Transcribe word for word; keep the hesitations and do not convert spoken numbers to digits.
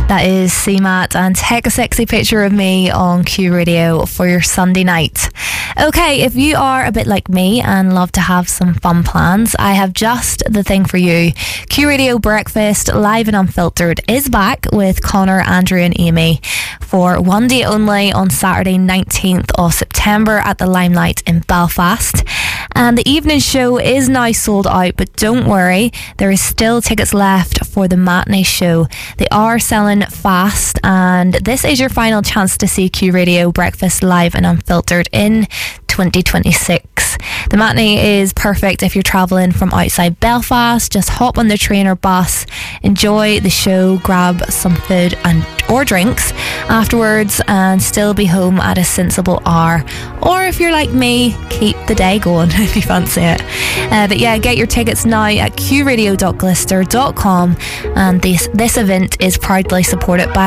That is C Matt, and take a sexy picture of me on Q Radio for your Sunday night. Okay, if you are a bit like me and love to have some fun plans, I have just the thing for you. Q Radio Breakfast Live and Unfiltered is back with Connor, Andrew and Amy for one day only on Saturday nineteenth of September at the Limelight in Belfast. And the evening show is now sold out, but don't worry, there is still tickets left for the matinee show. They are selling fast, and this is your final chance to see Q Radio Breakfast Live and Unfiltered in twenty twenty-six. The matinee is perfect if you're travelling from outside Belfast. Just hop on the train or bus, enjoy the show, grab some food and or drinks afterwards, and still be home at a sensible hour. Or if you're like me, keep the day going if you fancy it. Uh, but yeah, get your tickets now at q radio dot glister dot com, and this this event is proudly supported by